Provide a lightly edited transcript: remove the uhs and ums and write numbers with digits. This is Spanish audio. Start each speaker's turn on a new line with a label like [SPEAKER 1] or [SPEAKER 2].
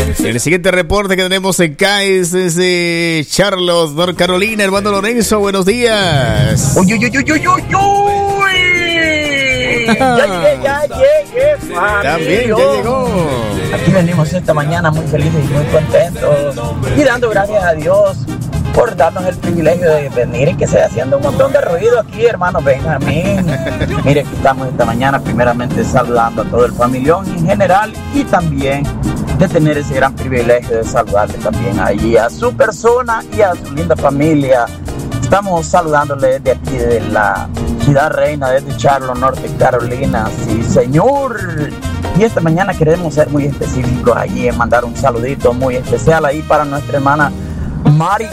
[SPEAKER 1] El siguiente reporte que tenemos acá es desde Charlotte, North Carolina. Hermano Lorenzo, buenos días.
[SPEAKER 2] ¡Uy, uy, uy, uy, uy, uy, uy! Ya llegué,
[SPEAKER 1] También ya llegó.
[SPEAKER 2] Aquí venimos esta mañana muy felices y muy contentos y dando gracias a Dios por darnos el privilegio de venir y que se esté haciendo un montón de ruido aquí, hermano Benjamín. Mire, aquí estamos esta mañana primeramente saludando a todo el familión en general y también de tener ese gran privilegio de saludarle también ahí a su persona y a su linda familia. Estamos saludándole desde aquí, de la ciudad reina, desde Charlotte, Norte Carolina. Sí, señor. Y esta mañana queremos ser muy específicos allí en mandar un saludito muy especial ahí para nuestra hermana Mari